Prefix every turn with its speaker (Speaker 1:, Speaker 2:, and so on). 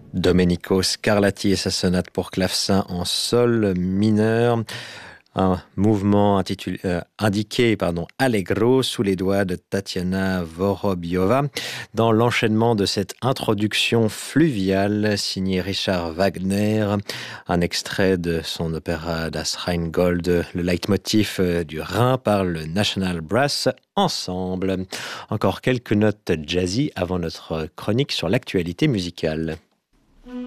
Speaker 1: Domenico Scarlatti et sa sonate pour clavecin en sol mineur. Un mouvement indiqué Allegro sous les doigts de Tatiana Vorobiova dans l'enchaînement de cette introduction fluviale signée Richard Wagner, un extrait de son opéra Das Rheingold, le leitmotiv du Rhin par le National Brass Ensemble. Encore quelques notes jazzy avant notre chronique sur l'actualité musicale.